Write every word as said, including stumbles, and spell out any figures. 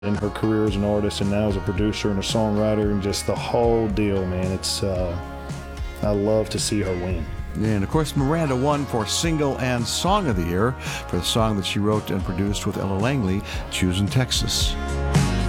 in her career as an artist and now as a producer and a songwriter and just the whole deal, man. It's uh, I love to see her win. And of course, Miranda won for Single and Song of the Year for the song that she wrote and produced with Ella Langley, Choosing Texas.